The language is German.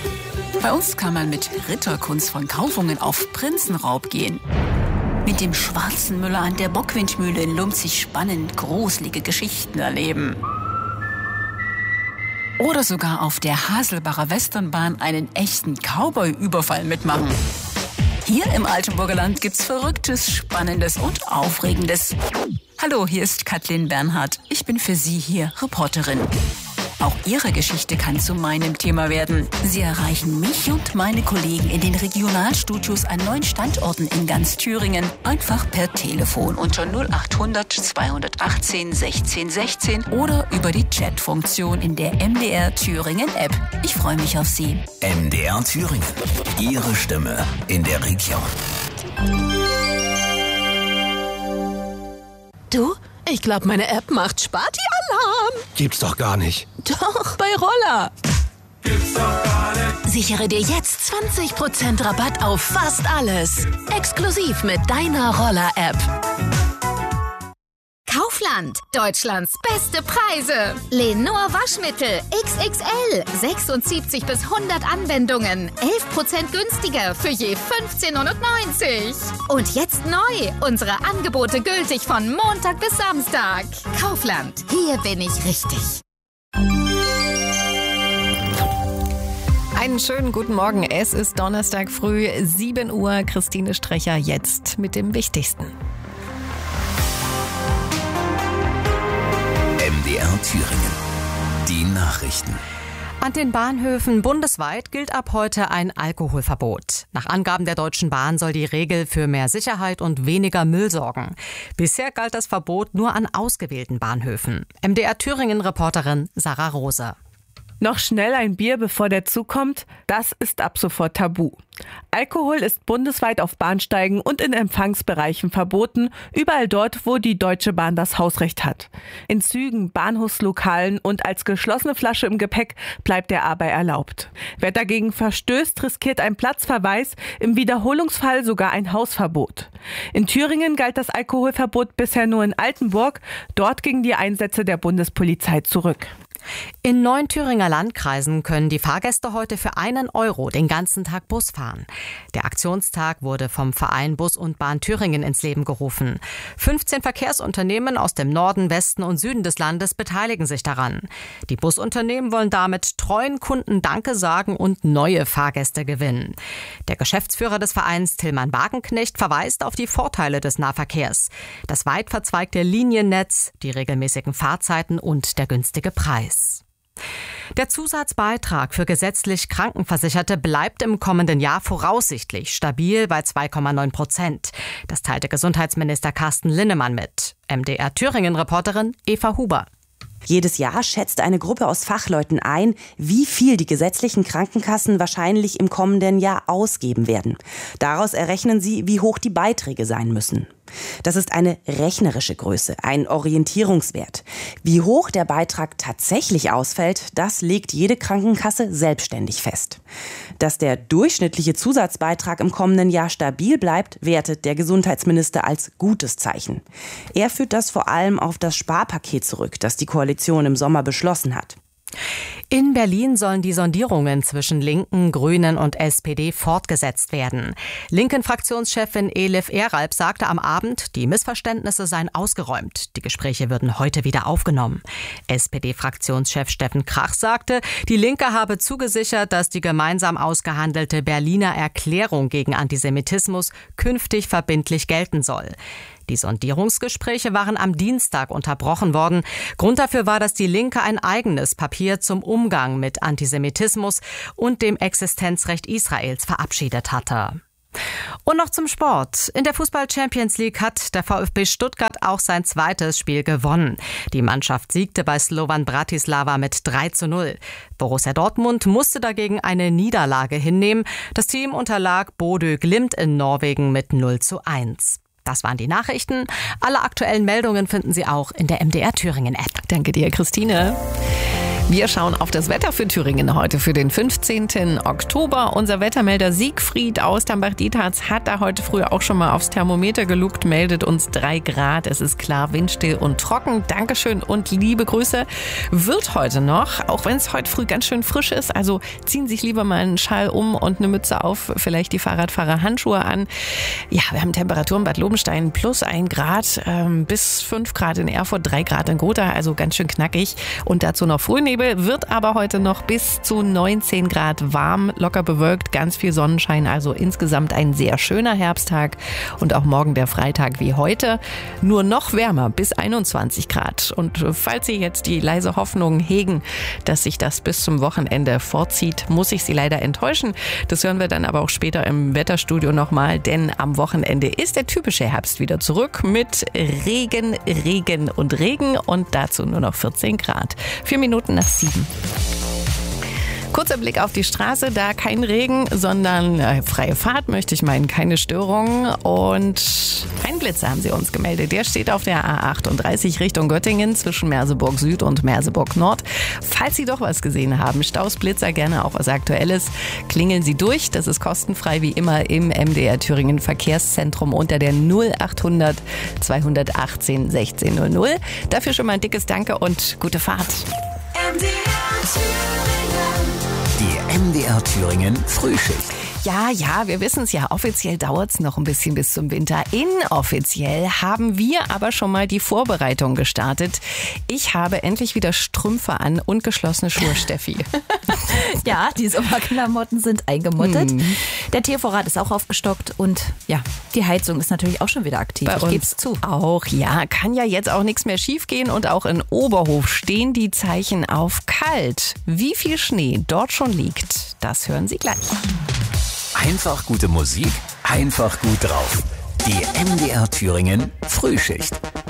Bei uns kann man mit Ritterkunst von Kaufungen auf Prinzenraub gehen. Mit dem schwarzen Müller an der Bockwindmühle in Lumpzig spannend gruselige Geschichten erleben. Oder sogar auf der Haselbacher Westernbahn einen echten Cowboy-Überfall mitmachen. Hier im Altenburger Land gibt's Verrücktes, Spannendes und Aufregendes. Hallo, hier ist Kathleen Bernhard. Ich bin für Sie hier Reporterin. Auch Ihre Geschichte kann zu meinem Thema werden. Sie erreichen mich und meine Kollegen in den Regionalstudios an 9 Standorten in ganz Thüringen. Einfach per Telefon unter 0800 218 16 16 oder über die Chatfunktion in der MDR Thüringen App. Ich freue mich auf Sie. MDR Thüringen. Ihre Stimme in der Region. Du, ich glaube, meine App macht Sparti-Alarm. Gibt's doch gar nicht. Doch, bei Roller. Gibt's doch gar nicht. Sichere dir jetzt 20% Rabatt auf fast alles. Exklusiv mit deiner Roller-App. Kaufland, Deutschlands beste Preise. Lenor Waschmittel XXL, 76 bis 100 Anwendungen, 11% günstiger für je 15,99 €. Und jetzt neu, unsere Angebote gültig von Montag bis Samstag. Kaufland, hier bin ich richtig. Einen schönen guten Morgen. Es ist Donnerstag früh, 7 Uhr. Christine Strecher jetzt mit dem Wichtigsten. MDR Thüringen. Die Nachrichten. An den Bahnhöfen bundesweit gilt ab heute ein Alkoholverbot. Nach Angaben der Deutschen Bahn soll die Regel für mehr Sicherheit und weniger Müll sorgen. Bisher galt das Verbot nur an ausgewählten Bahnhöfen. MDR Thüringen-Reporterin Sarah Rose. Noch schnell ein Bier, bevor der Zug kommt, das ist ab sofort tabu. Alkohol ist bundesweit auf Bahnsteigen und in Empfangsbereichen verboten, überall dort, wo die Deutsche Bahn das Hausrecht hat. In Zügen, Bahnhofslokalen und als geschlossene Flasche im Gepäck bleibt er aber erlaubt. Wer dagegen verstößt, riskiert einen Platzverweis, im Wiederholungsfall sogar ein Hausverbot. In Thüringen galt das Alkoholverbot bisher nur in Altenburg, dort gingen die Einsätze der Bundespolizei zurück. In 9 Thüringer Landkreisen können die Fahrgäste heute für 1 € den ganzen Tag Bus fahren. Der Aktionstag wurde vom Verein Bus und Bahn Thüringen ins Leben gerufen. 15 Verkehrsunternehmen aus dem Norden, Westen und Süden des Landes beteiligen sich daran. Die Busunternehmen wollen damit treuen Kunden Danke sagen und neue Fahrgäste gewinnen. Der Geschäftsführer des Vereins, Tillmann Wagenknecht, verweist auf die Vorteile des Nahverkehrs. Das weit verzweigte Liniennetz, die regelmäßigen Fahrzeiten und der günstige Preis. Der Zusatzbeitrag für gesetzlich Krankenversicherte bleibt im kommenden Jahr voraussichtlich stabil bei 2,9%. Das teilte Gesundheitsminister Carsten Linnemann mit. MDR Thüringen-Reporterin Eva Huber. Jedes Jahr schätzt eine Gruppe aus Fachleuten ein, wie viel die gesetzlichen Krankenkassen wahrscheinlich im kommenden Jahr ausgeben werden. Daraus errechnen sie, wie hoch die Beiträge sein müssen. Das ist eine rechnerische Größe, ein Orientierungswert. Wie hoch der Beitrag tatsächlich ausfällt, das legt jede Krankenkasse selbstständig fest. Dass der durchschnittliche Zusatzbeitrag im kommenden Jahr stabil bleibt, wertet der Gesundheitsminister als gutes Zeichen. Er führt das vor allem auf das Sparpaket zurück, das die Koalition im Sommer beschlossen hat. In Berlin sollen die Sondierungen zwischen Linken, Grünen und SPD fortgesetzt werden. Linken-Fraktionschefin Elif Eralp sagte am Abend, die Missverständnisse seien ausgeräumt. Die Gespräche würden heute wieder aufgenommen. SPD-Fraktionschef Steffen Krach sagte, die Linke habe zugesichert, dass die gemeinsam ausgehandelte Berliner Erklärung gegen Antisemitismus künftig verbindlich gelten soll. Die Sondierungsgespräche waren am Dienstag unterbrochen worden. Grund dafür war, dass die Linke ein eigenes Papier zum Umgang mit Antisemitismus und dem Existenzrecht Israels verabschiedet hatte. Und noch zum Sport. In der Fußball-Champions League hat der VfB Stuttgart auch sein zweites Spiel gewonnen. Die Mannschaft siegte bei Slovan Bratislava mit 3:0. Borussia Dortmund musste dagegen eine Niederlage hinnehmen. Das Team unterlag Bodø Glimt in Norwegen mit 0:1. Das waren die Nachrichten. Alle aktuellen Meldungen finden Sie auch in der MDR Thüringen App. Danke dir, Christine. Wir schauen auf das Wetter für Thüringen heute für den 15. Oktober. Unser Wettermelder Siegfried aus Dambach-Dietharz hat da heute früh auch schon mal aufs Thermometer gelugt, meldet uns 3 Grad. Es ist klar, windstill und trocken. Dankeschön und liebe Grüße. Wird heute noch, auch wenn es heute früh ganz schön frisch ist, also ziehen sich lieber mal einen Schal um und eine Mütze auf, vielleicht die Fahrradfahrer Handschuhe an. Ja, wir haben Temperaturen Bad Lobenstein plus 1 Grad, bis 5 Grad in Erfurt, 3 Grad in Gotha, also ganz schön knackig. Und dazu noch Frühnebel. Wird aber heute noch bis zu 19 Grad warm, locker bewölkt, ganz viel Sonnenschein, also insgesamt ein sehr schöner Herbsttag und auch morgen der Freitag wie heute, nur noch wärmer bis 21 Grad. Und falls Sie jetzt die leise Hoffnung hegen, dass sich das bis zum Wochenende vorzieht, muss ich Sie leider enttäuschen. Das hören wir dann aber auch später im Wetterstudio nochmal, denn am Wochenende ist der typische Herbst wieder zurück mit Regen, Regen und Regen und dazu nur noch 14 Grad. 4 Minuten nach 7. Kurzer Blick auf die Straße, da kein Regen, sondern freie Fahrt, möchte ich meinen, keine Störungen. Und ein Blitzer haben sie uns gemeldet. Der steht auf der A38 Richtung Göttingen zwischen Merseburg Süd und Merseburg Nord. Falls Sie doch was gesehen haben, Staus, Blitzer, gerne auch was Aktuelles, klingeln Sie durch. Das ist kostenfrei wie immer im MDR Thüringen Verkehrszentrum unter der 0800 218 1600. Dafür schon mal ein dickes Danke und gute Fahrt. Die MDR Thüringen Frühschicht. Ja, wir wissen es ja. Offiziell dauert es noch ein bisschen bis zum Winter. Inoffiziell haben wir aber schon mal die Vorbereitung gestartet. Ich habe endlich wieder Strümpfe an und geschlossene Schuhe, Steffi. Ja, die Sommerklamotten sind eingemottet. Der Tiervorrat ist auch aufgestockt und ja, die Heizung ist natürlich auch schon wieder aktiv. Bei ich gebe es zu. Auch, ja, kann ja jetzt auch nichts mehr schief gehen und auch in Oberhof stehen die Zeichen auf kalt. Wie viel Schnee dort schon liegt, das hören Sie gleich. Einfach gute Musik, einfach gut drauf. Die MDR Thüringen Frühschicht.